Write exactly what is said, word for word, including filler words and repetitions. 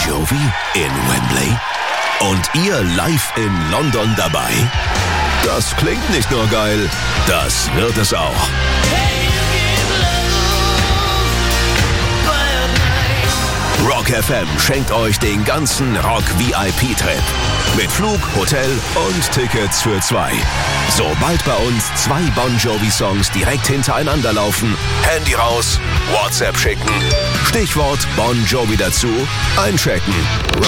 Jovi in Wembley? Und ihr live in London dabei? Das klingt nicht nur geil, das wird es auch. Rock F M schenkt euch den ganzen Rock-V I P-Trip. Mit Flug, Hotel und Tickets für zwei. Sobald bei uns zwei Bon Jovi-Songs direkt hintereinander laufen, Handy raus, WhatsApp schicken, Stichwort Bon Jovi dazu, einchecken.